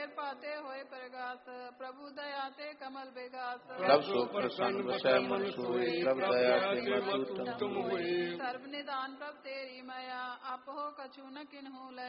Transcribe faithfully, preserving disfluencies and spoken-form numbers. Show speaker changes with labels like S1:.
S1: पाते होए प्रगास, प्रभु दया ते कमल बेगास।
S2: प्रभ सो प्रसन्न बसै मन सोई, प्रभ दया से मत तुम हुई।
S1: सर्व निदान प्रभ तेरी माया, आप हो कछु न किन्हु लय।